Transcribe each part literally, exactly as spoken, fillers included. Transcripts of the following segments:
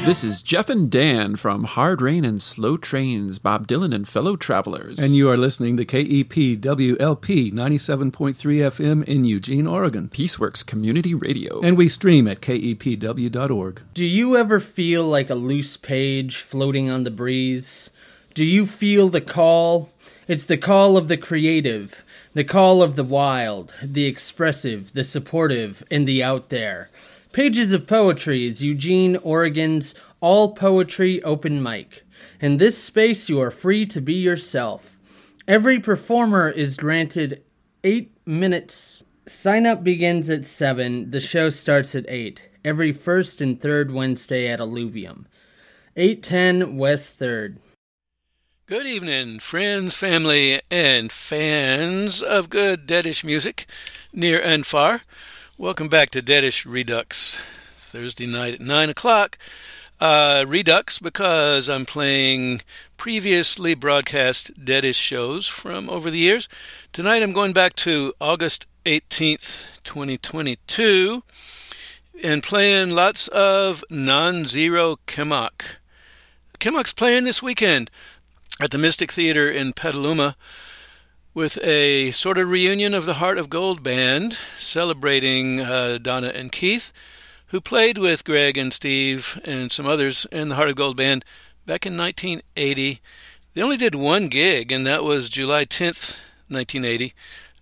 This is Jeff and Dan from Hard Rain and Slow Trains, Bob Dylan and Fellow Travelers. And you are listening to K E P W L P ninety-seven point three F M in Eugene, Oregon. Peaceworks Community Radio. And we stream at K E P W dot org. Do you ever feel like a loose page floating on the breeze? Do you feel the call? It's the call of the creative, the call of the wild, the expressive, the supportive, and the out there. Pages of Poetry is Eugene, Oregon's all poetry open mic. In this space, you are free to be yourself. Every performer is granted eight minutes. Sign up begins at seven. The show starts at eight. Every first and third Wednesday at Alluvium. eight ten West third. Good evening, friends, family, and fans of good Deadish music, near and far. Welcome back to Deadish Redux, Thursday night at nine o'clock. Uh, Redux because I'm playing previously broadcast Deadish shows from over the years. Tonight I'm going back to August eighteenth, twenty twenty-two, and playing lots of non-zero Kemak. Kemak's playing this weekend at the Mystic Theater in Petaluma, with a sort of reunion of the Heart of Gold Band, celebrating uh, Donna and Keith, who played with Greg and Steve and some others in the Heart of Gold Band back in nineteen eighty. They only did one gig, and that was July tenth, nineteen eighty.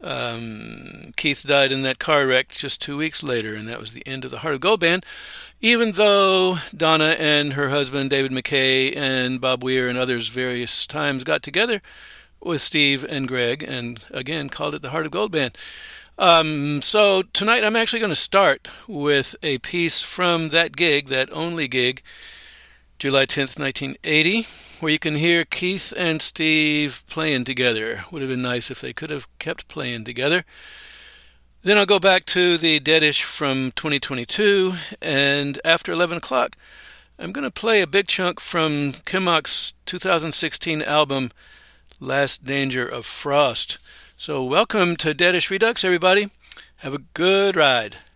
Um, Keith died in that car wreck just two weeks later, and that was the end of the Heart of Gold Band, even though Donna and her husband, David McKay, and Bob Weir and others various times got together with Steve and Greg, and again called it the Heart of Gold Band. Um, so tonight I'm actually going to start with a piece from that gig, that only gig, July tenth, nineteen eighty, where you can hear Keith and Steve playing together. Would have been nice if they could have kept playing together. Then I'll go back to the Deadish from twenty twenty-two, and after eleven o'clock, I'm going to play a big chunk from Kemak's two thousand sixteen album, Last Danger of Frost. So welcome to Deadish Redux, everybody. Have a good ride.